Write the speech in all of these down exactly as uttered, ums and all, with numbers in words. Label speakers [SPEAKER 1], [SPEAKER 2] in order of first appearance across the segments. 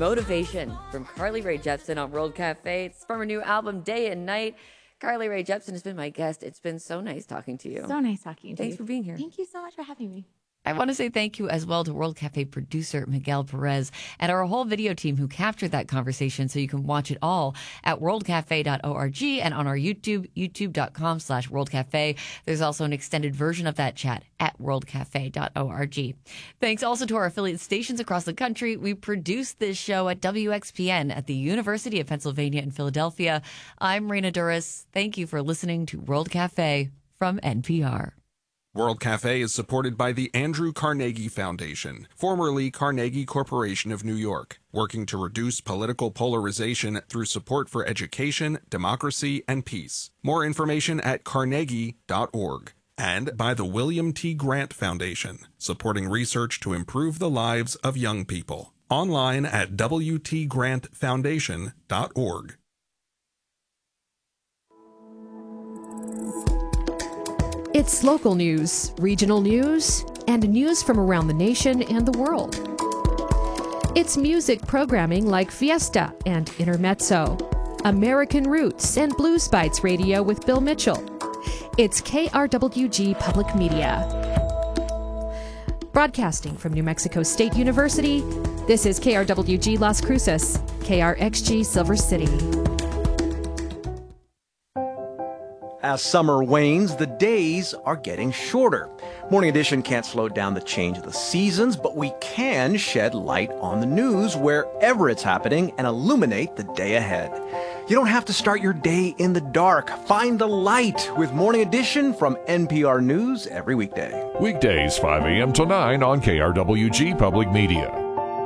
[SPEAKER 1] Motivation from Carly Rae Jepsen on World Cafe. It's from her new album, Day and Night. Carly Rae Jepsen has been my guest. It's been so nice talking to you.
[SPEAKER 2] So nice talking to you.
[SPEAKER 1] Thanks for being here.
[SPEAKER 2] Thank you so much for having me.
[SPEAKER 1] I want to say thank you as well to World Cafe producer Miguel Perez and our whole video team who captured that conversation, so you can watch it all at world cafe dot org and on our YouTube, youtube.com slash worldcafe. There's also an extended version of that chat at world cafe dot org. Thanks also to our affiliate stations across the country. We produce this show at W X P N at the University of Pennsylvania in Philadelphia. I'm Raina Duras. Thank you for listening to World Cafe from N P R.
[SPEAKER 3] World Cafe is supported by the Andrew Carnegie Foundation, formerly Carnegie Corporation of New York, working to reduce political polarization through support for education, democracy, and peace. More information at carnegie dot org. And by the William T. Grant Foundation, supporting research to improve the lives of young people. Online at w t grant foundation dot org.
[SPEAKER 4] It's local news, regional news, and news from around the nation and the world. It's music programming like Fiesta and Intermezzo, American Roots, and Blues Bites Radio with Bill Mitchell. It's K R W G Public Media. Broadcasting from New Mexico State University, this is K R W G Las Cruces, K R X G Silver City.
[SPEAKER 5] As summer wanes, the days are getting shorter. Morning Edition can't slow down the change of the seasons, but we can shed light on the news wherever it's happening and illuminate the day ahead. You don't have to start your day in the dark. Find the light with Morning Edition from N P R News every weekday.
[SPEAKER 6] Weekdays, five a.m. to nine on K R W G Public Media.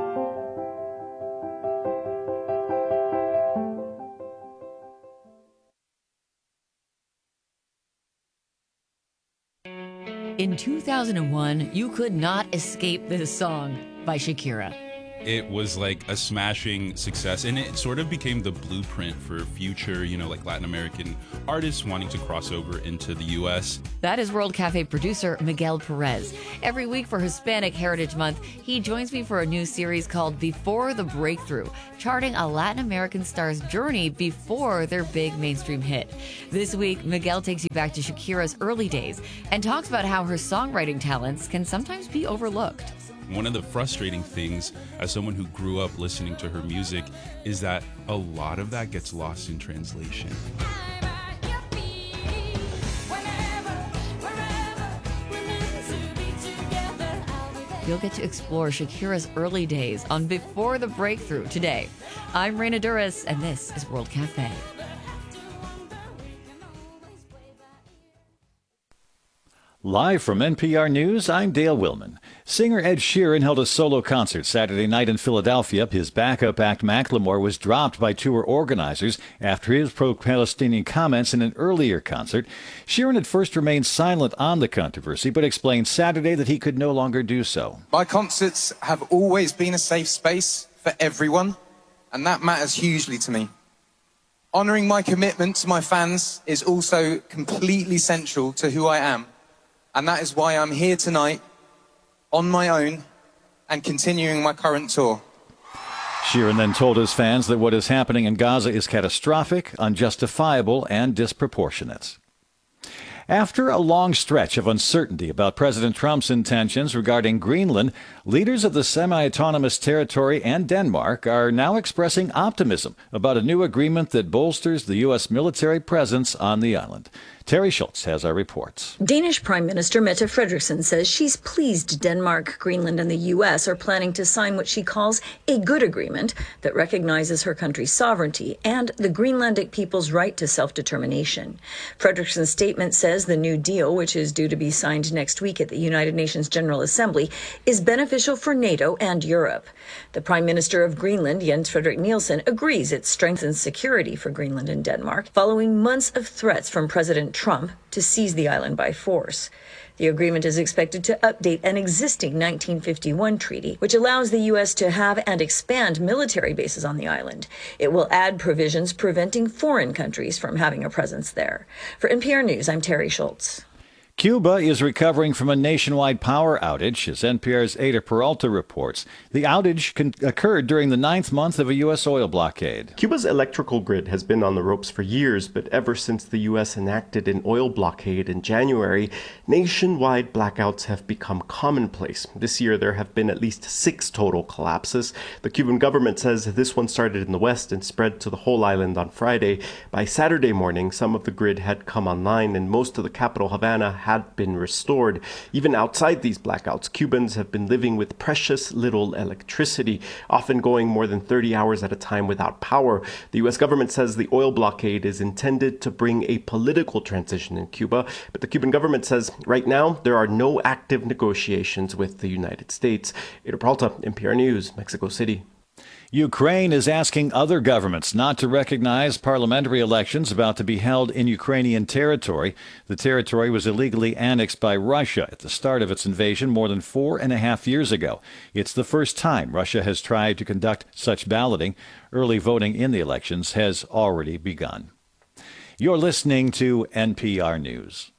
[SPEAKER 1] In two thousand one, you could not escape this song by Shakira.
[SPEAKER 7] It was like a smashing success, and it sort of became the blueprint for future, you know, like Latin American artists wanting to cross over into the U S.
[SPEAKER 1] That is World Cafe producer Miguel Perez. Every week for Hispanic Heritage Month, he joins me for a new series called Before the Breakthrough, charting a Latin American star's journey before their big mainstream hit. This week, Miguel takes you back to Shakira's early days and talks about how her songwriting talents can sometimes be overlooked.
[SPEAKER 7] One of the frustrating things as someone who grew up listening to her music is that a lot of that gets lost in translation.
[SPEAKER 1] You'll get to explore Shakira's early days on Before the Breakthrough today. I'm Raina Duras, and this is World Cafe.
[SPEAKER 8] Live from N P R News, I'm Dale Willman. Singer Ed Sheeran held a solo concert Saturday night in Philadelphia. His backup act, Macklemore, was dropped by tour organizers after his pro-Palestinian comments in an earlier concert. Sheeran had first remained silent on the controversy, but explained Saturday that he could no longer do so.
[SPEAKER 9] My concerts have always been a safe space for everyone, and that matters hugely to me. Honoring my commitment to my fans is also completely central to who I am. And that is why I'm here tonight, on my own, and continuing my current tour.
[SPEAKER 8] Sheeran then told his fans that what is happening in Gaza is catastrophic, unjustifiable, and disproportionate. After a long stretch of uncertainty about President Trump's intentions regarding Greenland, leaders of the semi-autonomous territory and Denmark are now expressing optimism about a new agreement that bolsters the U S military presence on the island. Terry Schultz has our reports.
[SPEAKER 10] Danish Prime Minister Mette Frederiksen says she's pleased Denmark, Greenland, and the U S are planning to sign what she calls a good agreement that recognizes her country's sovereignty and the Greenlandic people's right to self-determination. Frederiksen's statement says the new deal, which is due to be signed next week at the United Nations General Assembly, is beneficial for NATO and Europe. The Prime Minister of Greenland, Jens Frederik Nielsen, agrees it strengthens security for Greenland and Denmark following months of threats from President Trump to seize the island by force. The agreement is expected to update an existing nineteen fifty-one treaty, which allows the U S to have and expand military bases on the island. It will add provisions preventing foreign countries from having a presence there. For N P R News, I'm Terry Schultz.
[SPEAKER 8] Cuba is recovering from a nationwide power outage, as N P R's Ada Peralta reports. The outage con- occurred during the ninth month of a U S oil blockade.
[SPEAKER 2] Cuba's electrical grid has been on the ropes for years, but ever since the U S enacted an oil blockade in January, nationwide blackouts have become commonplace. This year, there have been at least six total collapses. The Cuban government says this one started in the west and spread to the whole island on Friday. By Saturday morning, some of the grid had come online, and most of the capital, Havana, had been restored. Even outside these blackouts, Cubans have been living with precious little electricity, often going more than thirty hours at a time without power. The U S government says the oil blockade is intended to bring a political transition in Cuba, but the Cuban government says right now there are no active negotiations with the United States. Ada Peralta, N P R News, Mexico City.
[SPEAKER 8] Ukraine is asking other governments not to recognize parliamentary elections about to be held in Ukrainian territory. The territory was illegally annexed by Russia at the start of its invasion more than four and a half years ago. It's the first time Russia has tried to conduct such balloting. Early voting in the elections has already begun. You're listening to N P R News.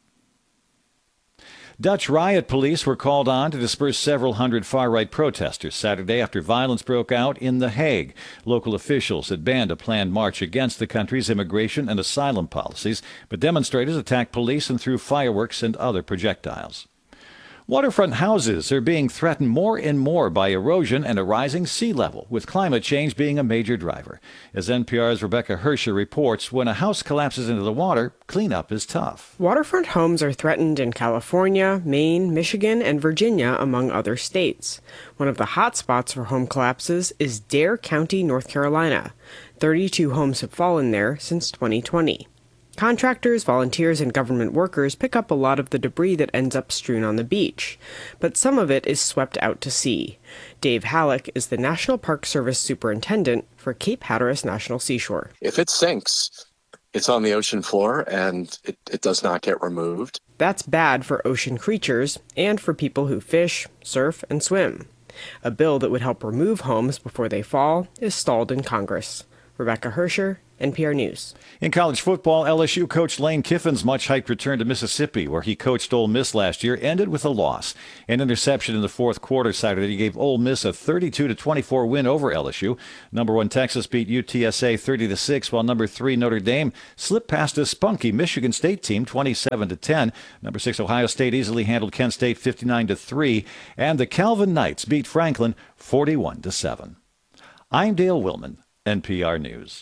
[SPEAKER 8] Dutch riot police were called on to disperse several hundred far-right protesters Saturday after violence broke out in The Hague. Local officials had banned a planned march against the country's immigration and asylum policies, but demonstrators attacked police and threw fireworks and other projectiles. Waterfront houses are being threatened more and more by erosion and a rising sea level, with climate change being a major driver. As N P R's Rebecca Hersher reports, when a house collapses into the water, cleanup is tough.
[SPEAKER 11] Waterfront homes are threatened in California, Maine, Michigan, and Virginia, among other states. One of the hot spots for home collapses is Dare County, North Carolina. thirty-two homes have fallen there since twenty twenty. Contractors, volunteers, and government workers pick up a lot of the debris that ends up strewn on the beach, but some of it is swept out to sea. Dave Halleck is the National Park Service Superintendent for Cape Hatteras National Seashore.
[SPEAKER 12] If it sinks, it's on the ocean floor and it, it does not get removed.
[SPEAKER 11] That's bad for ocean creatures and for people who fish, surf, and swim. A bill that would help remove homes before they fall is stalled in Congress. Rebecca Hersher, N P R News.
[SPEAKER 8] In college football, L S U coach Lane Kiffin's much-hyped return to Mississippi, where he coached Ole Miss last year, ended with a loss. An interception in the fourth quarter Saturday gave Ole Miss a thirty-two to twenty-four win over L S U. Number one Texas beat U T S A thirty to six, while number three Notre Dame slipped past a spunky Michigan State team twenty-seven to ten. Number six Ohio State easily handled Kent State fifty-nine to three, and the Calvin Knights beat Franklin forty-one to seven. I'm Dale Willman, N P R News.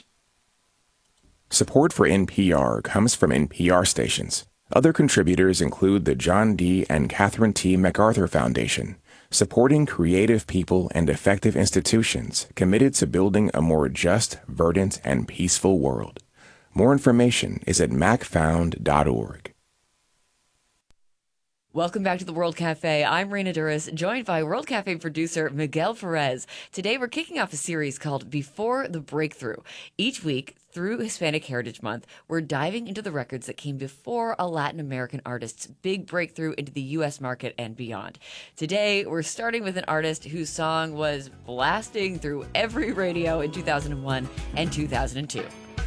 [SPEAKER 13] Support for N P R comes from N P R stations. Other contributors include the John D. and Catherine T. MacArthur Foundation, supporting creative people and effective institutions committed to building a more just, verdant, and peaceful world. More information is at mac found dot org.
[SPEAKER 1] Welcome back to the World Cafe. I'm Raina Duras, joined by World Cafe producer Miguel Perez. Today, we're kicking off a series called Before the Breakthrough. Each week, through Hispanic Heritage Month, we're diving into the records that came before a Latin American artist's big breakthrough into the U S market and beyond. Today, we're starting with an artist whose song was blasting through every radio in two thousand one and two thousand two.